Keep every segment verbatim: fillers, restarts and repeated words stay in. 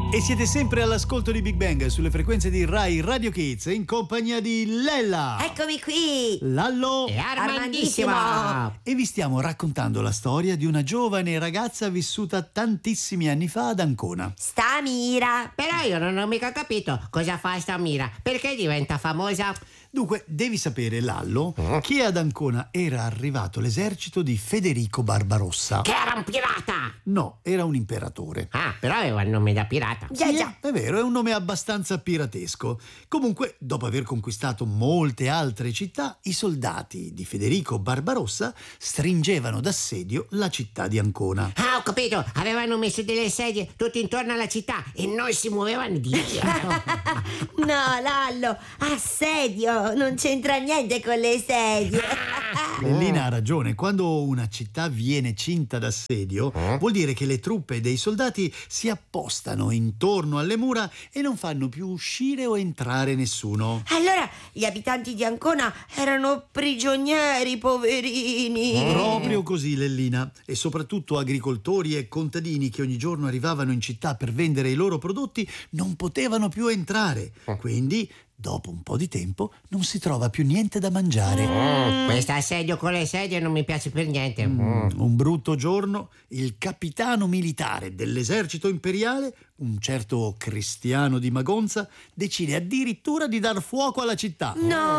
E siete sempre all'ascolto di Big Bang sulle frequenze di Rai Radio Kids in compagnia di Lella, Eccomi qui, Lallo E Armandissimo. e vi stiamo raccontando la storia di una giovane ragazza vissuta tantissimi anni fa ad Ancona. sta Mira. Però io non ho mica capito cosa fa sta Mira. Perché diventa famosa? Dunque, devi sapere, Lallo, che ad Ancona era arrivato l'esercito di Federico Barbarossa. Che era un pirata! No, era un imperatore. Ah, però aveva il nome da pirata. Già, Sì, già. è vero, è un nome abbastanza piratesco. Comunque, dopo aver conquistato molte altre città, i soldati di Federico Barbarossa stringevano d'assedio la città di Ancona. Ah, ho capito. Avevano messo delle sedie tutto intorno alla città e non si muovevano di lì. No, Lallo, assedio, non c'entra niente con le sedie. Lellina ha ragione, quando una città viene cinta d'assedio, vuol dire che le truppe dei soldati si appostano intorno alle mura e non fanno più uscire o entrare nessuno. Allora, gli abitanti di Ancona erano prigionieri, poverini. Proprio così, Lellina. E soprattutto agricoltori e contadini che ogni giorno arrivavano in città per vendere i loro prodotti non potevano più entrare. Quindi, dopo un po' di tempo, non si trova più niente da mangiare. Mm, questo assedio con le sedie non mi piace per niente. Mm. Un brutto giorno, il capitano militare dell'esercito imperiale, un certo Cristiano di Magonza, decide addirittura di dar fuoco alla città.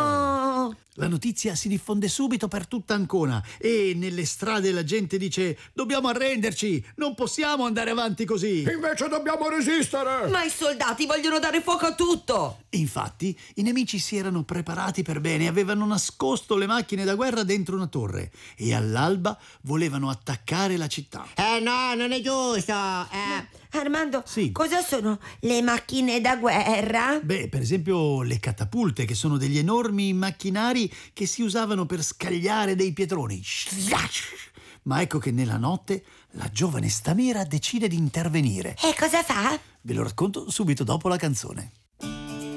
No. La notizia si diffonde subito per tutta Ancona e nelle strade la gente dice: dobbiamo arrenderci, non possiamo andare avanti così. Invece dobbiamo resistere! Ma i soldati vogliono dare fuoco a tutto. Infatti i nemici si erano preparati per bene, avevano nascosto le macchine da guerra dentro una torre e all'alba volevano attaccare la città. Eh no, non è giusto. Eh, Armando, Sì. cosa sono le macchine da guerra? Beh, per esempio le catapulte, che sono degli enormi macchinari che si usavano per scagliare dei pietroni. Ma ecco che nella notte la giovane Stamira decide di intervenire. E cosa fa? Ve lo racconto subito dopo la canzone.